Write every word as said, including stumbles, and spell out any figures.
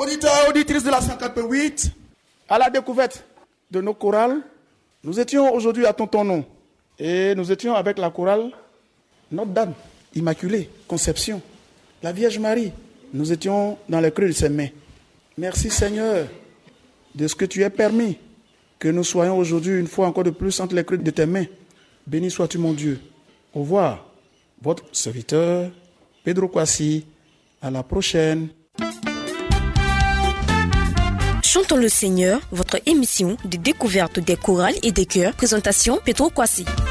Auditeurs, auditrices de la cent quatre point huit, à la découverte de nos chorales, nous étions aujourd'hui à Tonton-Non et nous étions avec la chorale Notre-Dame, Immaculée, Conception, la Vierge Marie. Nous étions dans le creux de ses mains. Merci Seigneur de ce que tu as permis que nous soyons aujourd'hui une fois encore de plus entre les creux de tes mains. Béni sois-tu mon Dieu. Au revoir, votre serviteur Pedro Kwasi. À la prochaine. Chantons le Seigneur, votre émission de découverte des chorales et des chœurs. Présentation Pedro Kwasi.